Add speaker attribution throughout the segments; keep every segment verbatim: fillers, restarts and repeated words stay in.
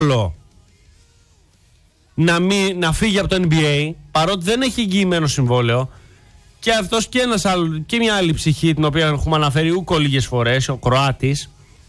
Speaker 1: να, μην, να φύγει από το N B A, παρότι δεν έχει εγγυημένο συμβόλαιο. Και αυτός και, ένας άλλο, και μια άλλη ψυχή, την οποία έχουμε αναφέρει ούκο λίγες φορές, ο Κροάτης.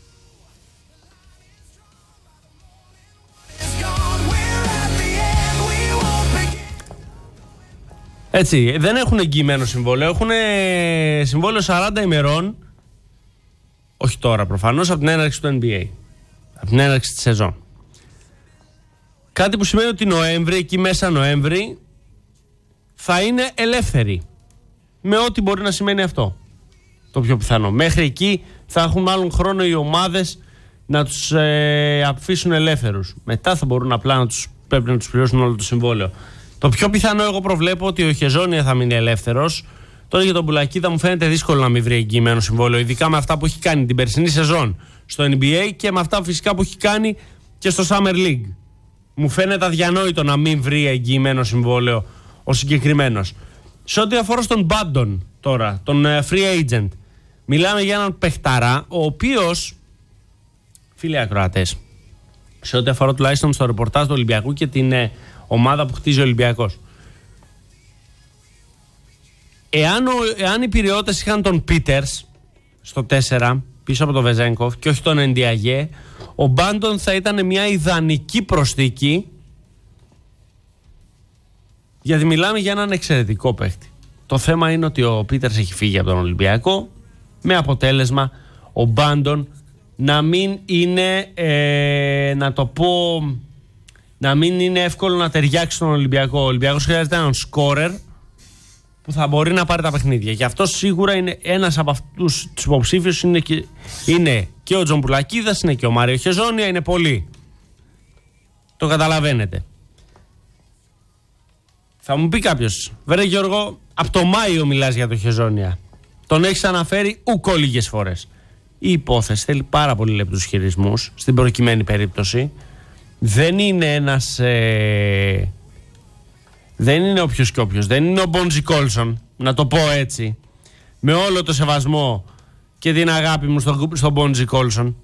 Speaker 1: Έτσι, δεν έχουν εγγυημένο συμβόλαιο, έχουν συμβόλαιο σαράντα ημερών, όχι τώρα προφανώς, από την έναρξη του N B A, από την έναρξη της σεζόν. Κάτι που σημαίνει ότι Νοέμβρη, εκεί μέσα Νοέμβρη, θα είναι ελεύθεροι. Με ό,τι μπορεί να σημαίνει αυτό. Το πιο πιθανό. Μέχρι εκεί θα έχουν μάλλον χρόνο οι ομάδες να τους ε, αφήσουν ελεύθερους. Μετά θα μπορούν απλά να τους, πρέπει να τους πληρώσουν όλο το συμβόλαιο. Το πιο πιθανό, εγώ προβλέπω ότι ο Χεζόνια θα μείνει ελεύθερος. Τώρα για τον Πουλακίδα μου φαίνεται δύσκολο να μην βρει εγγυημένο συμβόλαιο. Ειδικά με αυτά που έχει κάνει την περσινή σεζόν στο N B A και με αυτά φυσικά που έχει κάνει και στο Summer League. Μου φαίνεται αδιανόητο να μην βρει εγγυημένο συμβόλαιο ο συγκεκριμένος. Σε ό,τι αφορά στον Μπάντον τώρα, τον free agent, μιλάμε για έναν παιχταρά, ο οποίος, φίλοι ακροατές, σε ό,τι αφορά τουλάχιστον στο ρεπορτάζ του Ολυμπιακού και την ε, ομάδα που χτίζει ο Ολυμπιακός. Εάν, ο, εάν οι Πειριώτες είχαν τον Πίτερς στο τέσσερα, πίσω από τον Βεζένκοφ, και όχι τον Εντιαγέ, ο Μπάντον θα ήταν μια ιδανική προσθήκη, γιατί μιλάμε για έναν εξαιρετικό παίχτη. Το θέμα είναι ότι ο Πίτερς έχει φύγει από τον Ολυμπιακό, με αποτέλεσμα ο Μπάντον να μην είναι, ε, να το πω, να μην είναι εύκολο να ταιριάξει στον Ολυμπιακό. Ο Ολυμπιακός χρειάζεται έναν σκόρερ που θα μπορεί να πάρει τα παιχνίδια. Γι' αυτό σίγουρα είναι ένας από αυτούς τους υποψήφιους, είναι και, είναι και ο Τζον Πουλακίδας, είναι και ο Μάριο Χεζόνια, είναι πολλοί. Το καταλαβαίνετε. Θα μου πει κάποιος, βρε Γιώργο, από το Μάιο μιλάς για το Χεζόνια. Τον έχεις αναφέρει ούκο λίγες φορές. Η υπόθεση θέλει πάρα πολύ λεπτούς χειρισμούς, στην προκειμένη περίπτωση. Δεν είναι ένας... Ε, δεν είναι όποιος και όποιος. Δεν είναι ο Μπόντζι Κόλσον, να το πω έτσι. Με όλο το σεβασμό και την αγάπη μου στον στο Μπόντζι Κόλσον.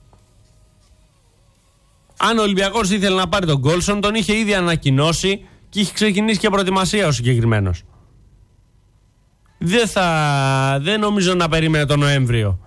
Speaker 1: Αν ο Ολυμπιακός ήθελε να πάρει τον Κόλσον, τον είχε ήδη ανακοινώσει και είχε ξεκινήσει και προετοιμασία ο συγκεκριμένος. Δεν θα... Δεν νομίζω να περίμενε τον Νοέμβριο